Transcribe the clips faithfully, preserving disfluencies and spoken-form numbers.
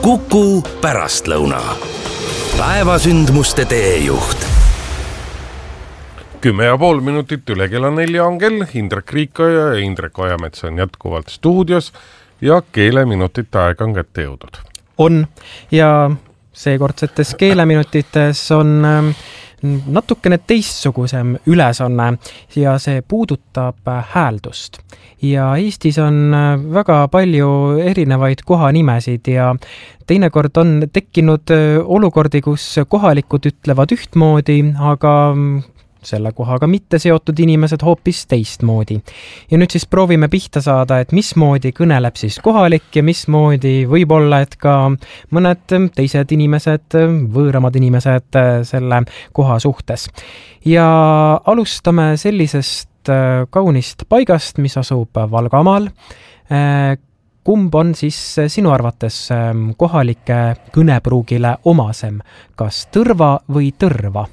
Kuku pärastlõuna. Päevasündmuste teejuht. Kümme ja pool minutit üle kella nelja on kell. Indrek Riikoja ja Indrek Ojamets on jätkuvalt stuudios ja keeleminutite aeg on kätte jõudnud. On ja seekordsetes keeleminutites on natukene teistsugusem ülesanne ja see puudutab hääldust. Ja Eestis on väga palju erinevaid kohanimesid ja teinekord on tekkinud olukordi, kus kohalikud ütlevad ühtmoodi, aga selle kohaga mitte seotud inimesed hoopis teistmoodi. Ja nüüd siis proovime pihta saada, et mismoodi kõneleb siis kohalik ja mismoodi võib olla, et ka mõned teised inimesed, võõramad inimesed selle koha suhtes. Ja alustame sellisest kaunist paigast, mis asub Valgamaal. Kumb on siis sinu arvates kohalike kõnepruugile omasem, kas Tõrva või Tõrva?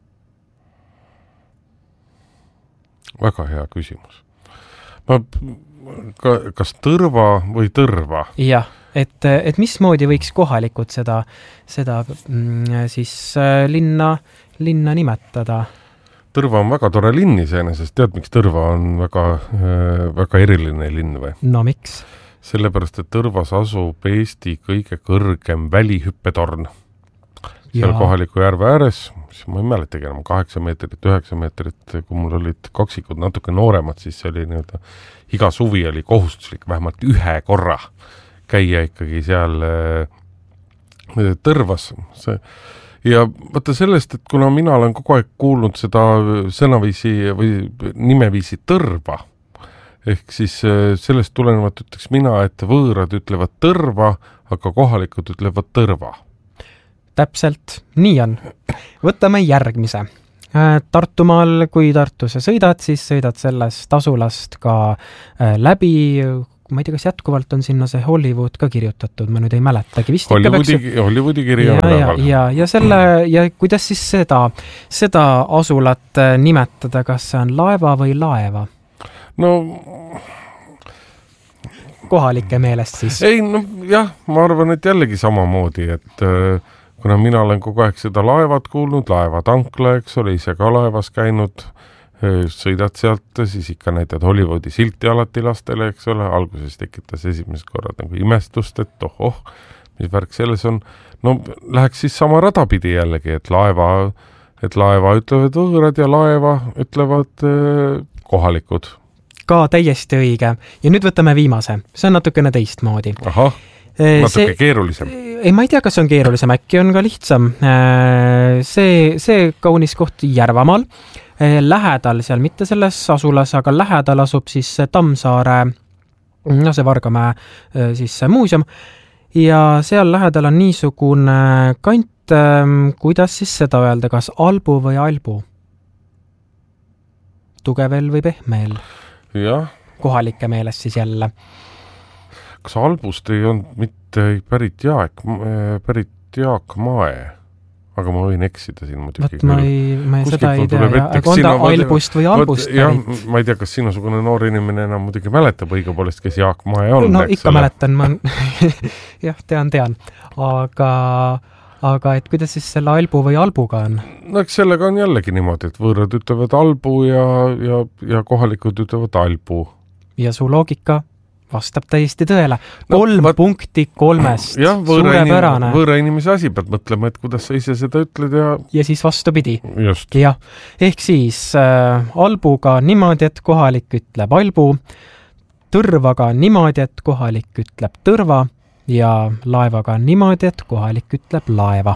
Väga hea küsimus. Ma, ka, kas Tõrva või Tõrva? Jah, et, et mismoodi võiks kohalikud seda, seda siis linna, linna nimetada? Tõrva on väga tore linn iseenesest. Tead, miks Tõrva on väga, väga eriline linn või? No miks? Sellepärast, et Tõrvas asub Eesti kõige kõrgem välihüppetorn. Seal ja. Kohaliku järve ääres, ma ei mäletagi enam, kaheksa meetrit, üheksa meetrit, kui mul olid kaksikud natuke nooremad, siis see oli nii-öelda, iga suvi oli kohustuslik vähemalt ühe korra käia ikkagi seal Tõrvas. See, ja vaata sellest, et kuna mina olen kogu aeg kuulnud seda sõnaviisi või nimeviisi Tõrva, ehk siis sellest tulenevalt ütleks mina, et võõrad ütlevad Tõrva, aga kohalikud ütlevad Tõrva. Täpselt, nii on. Võtame järgmise. Tartumaal, kui Tartusse sõidad, siis sõidad sellest asulast ka läbi, ma ei tea, kas jätkuvalt on sinna see Hollywood ka kirjutatud, ma nüüd ei mäletagi. Vist Hollywoodi, peaks... Hollywoodi kirja on ja, ja, ja, selle, ja kuidas siis seda, seda asulat nimetada, kas see on laeva või laeva? No... Kohalike meelest siis? Ei, no jah, ma arvan, et jällegi samamoodi, et kuna mina olen kogu aeg seda laevad kuulnud, laevatankla, eks ole, ise ka laevas käinud, sõidad sealt, siis ikka näitad Hollywoodi silti alati lastele, eks ole, alguses tekitas esimesed korrad nagu imestust, et oh, oh, mis värk selles on. No läheks siis sama radapidi jällegi, et laeva, et laeva ütlevad võõrad ja laeva ütlevad eh, kohalikud. Ka täiesti õige. Ja nüüd võtame viimase. See on natukene teistmoodi. Ahah. Natuke see, keerulisem. Ei, ma ei tea, kas on keerulisem, äkki on ka lihtsam. See, see kaunis koht Järvamaal. Lähedal seal, mitte selles asulas, aga lähedal asub siis Tammsaare, no see Vargamäe siis muuseum. Ja seal lähedal on niisugune kant, kuidas siis seda öelda, kas albu või albu? Tugevel või pehmeel? Jah. Kohalike meelest siis jälle. Kas albust ei olnud mitte pärit Jaak, pärit Jaak Mae, aga ma võin eksida siin muidugi. Võt, ma ei, ma ei seda ei tea, aga on ta albust või albust võt, jah, ma ei tea, kas sinusugune noor inimene enam muidugi mäletab õige poolest, kes Jaak Mae on. No ikka ole? Mäletan, ma jah, tean, tean, aga, aga et kuidas siis selle albu või albuga on? No eks sellega on jällegi niimoodi, et võõrad ütlevad albu ja, ja, ja kohalikud ütlevad albu. Ja su loogika vastab täiesti tõele. Kolm no, punkti kolmest. Jah, võõra, inim, võõra inimese asi pead mõtlema, et kuidas sa ise seda ütled ja... Ja siis vastupidi. Just. Ja, ehk siis äh, albuga niimoodi, et kohalik ütleb albu, tõrvaga niimoodi, et kohalik ütleb tõrva ja laevaga niimoodi, et kohalik ütleb laeva.